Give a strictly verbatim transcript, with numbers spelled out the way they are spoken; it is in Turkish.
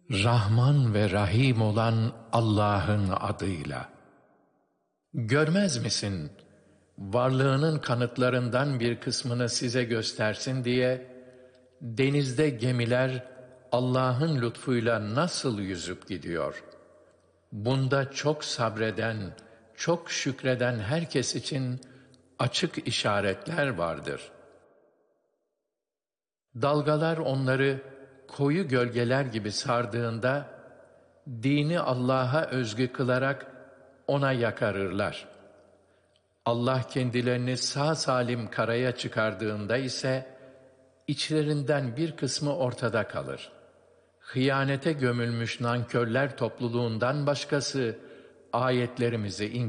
Rahman ve Rahim olan Allah'ın adıyla. Görmez misin, varlığının kanıtlarından bir kısmını size göstersin diye, denizde gemiler Allah'ın lütfuyla nasıl yüzüp gidiyor? Bunda çok sabreden, çok şükreden herkes için açık işaretler vardır. Dalgalar onları koyu gölgeler gibi sardığında, dini Allah'a özgü kılarak ona yakarırlar. Allah kendilerini sağ salim karaya çıkardığında ise, içlerinden bir kısmı ortada kalır. Hıyanete gömülmüş nankörler topluluğundan başkası, ayetlerimizi